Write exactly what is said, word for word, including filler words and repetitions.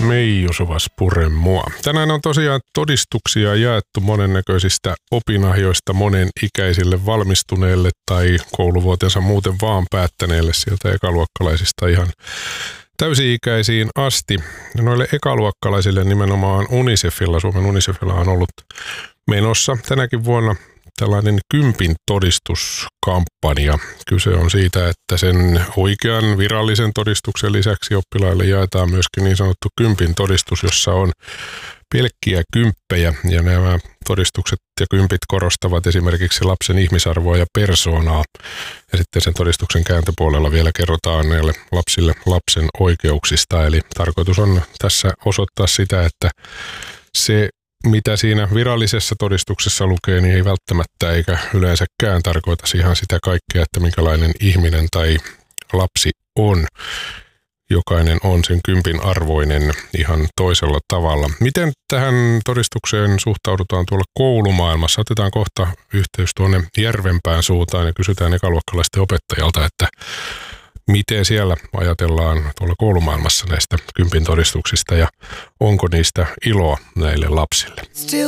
meijusuvas pure mua. Tänään on tosiaan todistuksia jaettu monennäköisistä opinahjoista monen ikäisille valmistuneille tai kouluvuotensa muuten vaan päättäneille sieltä ekaluokkalaisista ihan täysi-ikäisiin asti. Ja noille ekaluokkalaisille nimenomaan UNICEFilla, Suomen UNICEFilla on ollut menossa tänäkin vuonna tällainen kympin todistuskampanja. Kyse on siitä, että sen oikean virallisen todistuksen lisäksi oppilaille jaetaan myöskin niin sanottu kympin todistus, jossa on pelkkiä kymppejä. Ja nämä todistukset ja kympit korostavat esimerkiksi lapsen ihmisarvoa ja persoonaa. Ja sitten sen todistuksen kääntöpuolella vielä kerrotaan näille lapsille lapsen oikeuksista. Eli tarkoitus on tässä osoittaa sitä, että se mitä siinä virallisessa todistuksessa lukee, niin ei välttämättä eikä yleensäkään tarkoita ihan sitä kaikkea, että minkälainen ihminen tai lapsi on. Jokainen on sen kympin arvoinen ihan toisella tavalla. Miten tähän todistukseen suhtaudutaan tuolla koulumaailmassa? Otetaan kohta yhteys tuonne Järvenpään suuntaan ja kysytään ekaluokkalaisten opettajalta, että miten siellä ajatellaan tuolla koulumaailmassa näistä kympin todistuksista ja onko niistä iloa näille lapsille?